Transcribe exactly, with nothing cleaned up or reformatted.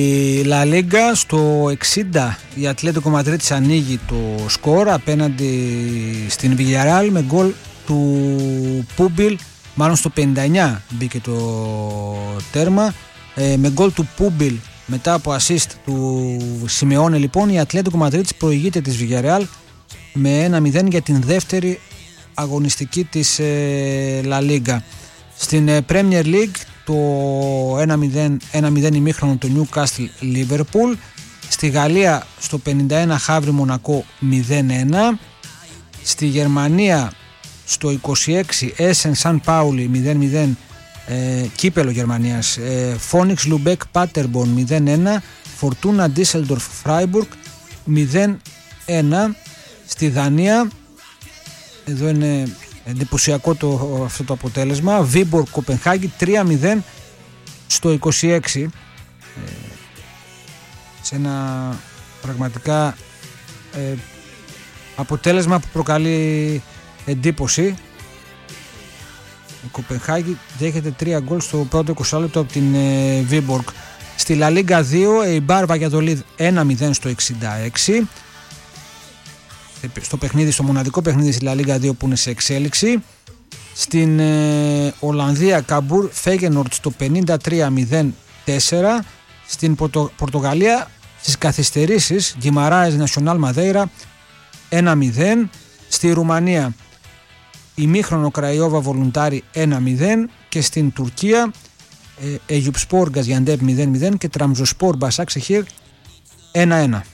Η Λα Λίγκα στο εξήντα η Ατλέτικο Μαδρίτης ανοίγει το σκορ απέναντι στην Villarreal με γκολ του Πούμπιλ, μάλλον στο πενήντα εννιά μπήκε το τέρμα, ε, με γκολ του Πούμπιλ μετά από assist του Σιμεώνε. Λοιπόν, η Ατλέτικο Μαδρίτης προηγείται της Villarreal με ένα μηδέν για την δεύτερη αγωνιστική της ε, Λα Λίγκα. Στην ε, Premier League το ένα μηδέν ημίχρονο του Newcastle Liverpool. Στη Γαλλία στο πενήντα ένα Χαύρι Μονακό μηδέν ένα. Στη Γερμανία στο είκοσι έξι Essen Σαν Πάουλι μηδέν μηδέν, ε, κύπελο Γερμανίας, ε, Φόνιξ Λουμπέκ Πάτερμπορν μηδέν ένα, Φορτούνα Ντίσελντορφ Φράιμπουργκ μηδέν ένα. Στη Δανία, εδώ είναι εντυπωσιακό το, αυτό το αποτέλεσμα, Βίμπορ Κοπενχάγη τρία μηδέν στο είκοσι έξι, ε, σε ένα πραγματικά ε, αποτέλεσμα που προκαλεί εντύπωση. Η Κοπενχάγη δέχεται τρία γκολ στο πρώτο είκοσι λεπτό από την ε, Βίμπορκ. Στη Λα Λίγκα δύο η Μπάρ Βαγιαδολίδ ένα μηδέν στο εξήντα έξι. Στο παιχνίδι, στο μοναδικό παιχνίδι στη Λα Λίγκα δύο που είναι σε εξέλιξη. Στην ε, Ολλανδία Καμπούρ Φέγενορτ στο πενήντα τρία μηδέν τέσσερα. Στην Πορτο, Πορτογαλία στις καθυστερήσεις Γκιμαράες Νασιονάλ Μαδέιρα ένα μηδέν. Στη Ρουμανία ημίχρονο Κραϊόβα Βολουντάρι ένα μηδέν. Και στην Τουρκία ε, Αιγιουπспор Γκαζιαντέπ μηδέν μηδέν και Τραμζοσπόρ Μπασάκ Σεχίρ ένα ένα.